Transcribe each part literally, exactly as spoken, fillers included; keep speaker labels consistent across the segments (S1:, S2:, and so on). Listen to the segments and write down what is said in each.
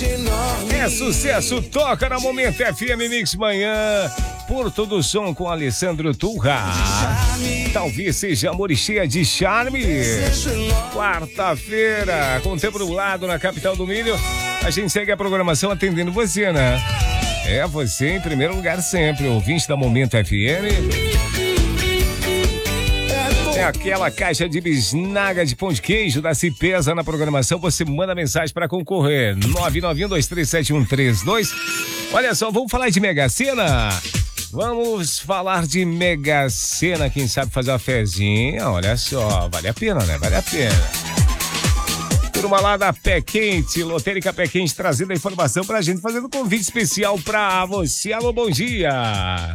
S1: É sucesso, toca na Momento F M Mix Manhã. Porto do Som com Alessandro Turra. Talvez seja amor e cheia de charme. Quarta-feira, com tempo nublado na capital do milho. A gente segue a programação atendendo você, né? É você em primeiro lugar sempre, ouvinte da Momento F M. É aquela caixa de bisnaga de pão de queijo da Cipesa na programação. Você manda mensagem para concorrer. nove nove um dois três sete um três dois. Olha só, vamos falar de Mega Sena. Vamos falar de Mega Sena. Quem sabe fazer uma fezinha? Olha só, vale a pena, né? Vale a pena. Turma lá da Pé Quente, Lotérica Pé Quente, trazendo a informação pra gente, fazendo um convite especial pra você. Alô, bom dia.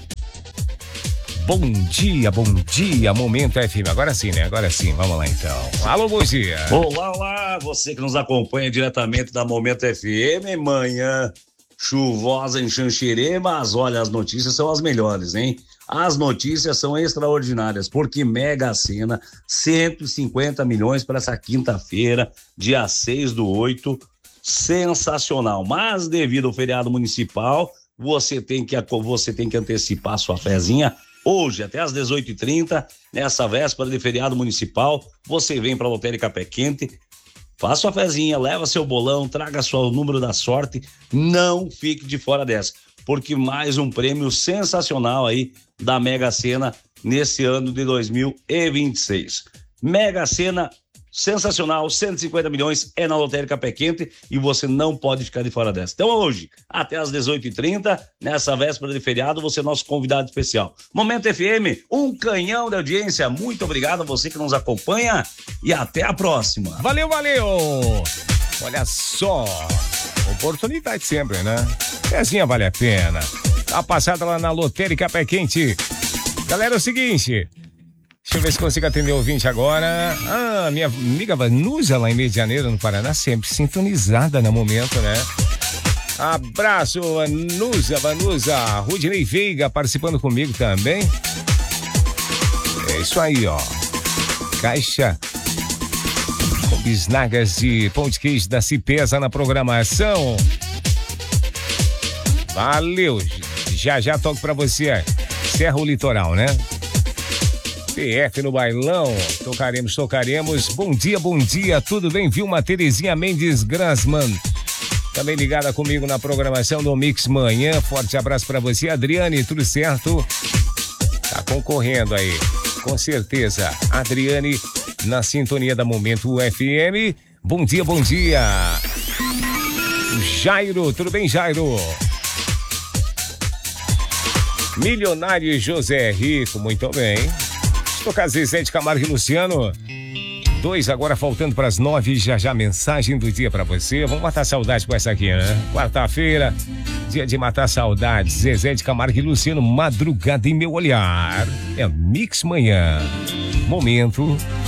S1: Bom dia, bom dia, Momento F M. Agora sim, né? Agora sim, vamos lá então. Alô, bom dia.
S2: Olá, olá, você que nos acompanha diretamente da Momento F M, manhã chuvosa em Xanxerê, mas olha, as notícias são as melhores, hein? As notícias são extraordinárias, porque Mega Sena, cento e cinquenta milhões para essa quinta-feira, dia seis do oito, sensacional. Mas devido ao feriado municipal, você tem que, você tem que antecipar sua fezinha. Hoje, até às dezoito e trinta, nessa véspera de feriado municipal, você vem para a Lotérica Pé Quente, faça sua fezinha, leva seu bolão, traga seu número da sorte, não fique de fora dessa, porque mais um prêmio sensacional aí da Mega Sena nesse ano de dois mil e vinte e seis. Mega Sena sensacional, cento e cinquenta milhões é na Lotérica Pé Quente e você não pode ficar de fora dessa. Então hoje, até às dezoito e trinta, nessa véspera de feriado, você é nosso convidado especial. Momento F M, um canhão de audiência. Muito obrigado a você que nos acompanha e até a próxima.
S1: Valeu, valeu! Olha só, oportunidade sempre, né? Pezinha vale a pena. Dá uma passada lá na Lotérica Pé Quente. Galera, é o seguinte... Deixa eu ver se consigo atender o ouvinte agora. Ah, minha amiga Vanusa lá em Rio de Janeiro, no Paraná, sempre sintonizada no momento, né? Abraço, Vanusa, Vanusa. Rudinei Veiga participando comigo também. É isso aí, ó. Caixa com bisnagas de pão de queijo da Cipesa na programação. Valeu. Já já toco pra você. Serra o Litoral, né? P F no bailão, tocaremos, tocaremos. Bom dia, bom dia, tudo bem? Vilma Terezinha Mendes Grassman, também ligada comigo na programação do Mix Manhã. Forte abraço pra você, Adriane, tudo certo? Tá concorrendo aí, com certeza. Adriane, na sintonia da Momento F M. Bom dia, bom dia. Jairo, tudo bem, Jairo? Milionário José Rico, muito bem. Tocar Zezé de Camargo e Luciano. Dois agora faltando para as nove. Já já mensagem do dia para você. Vamos matar saudade com essa aqui, né? Quarta-feira, dia de matar saudade. Zezé de Camargo e Luciano, Madrugada em Meu Olhar. É Mix Manhã. Momento